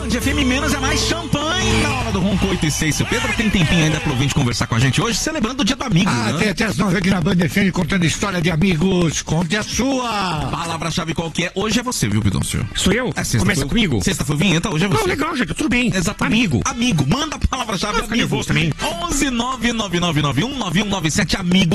FM menos é mais champanhe na hora do Ronco 8 e 6. Seu Pedro tem tempinho ainda pro ouvinte conversar com a gente hoje, celebrando o dia do amigo, né? Tem até as 9 aqui na Band FM contando história de amigos. Conte a sua. Palavra-chave qual que é? Hoje é você, viu, Pidoncio? Sou eu? Começa comigo? Sexta foi vinheta, hoje é você. Não, legal, gente, tudo bem. Exatamente. Amigo, manda a palavra-chave, amigo. Nervoso também. 11 99991 9197, amigo.